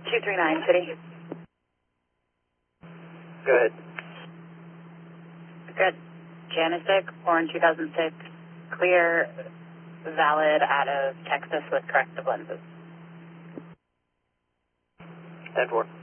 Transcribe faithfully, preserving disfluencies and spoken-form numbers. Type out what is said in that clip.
two three nine, City. Go ahead. Good. Janisik, born two thousand six, clear, valid, out of Texas with corrective lenses. ten four.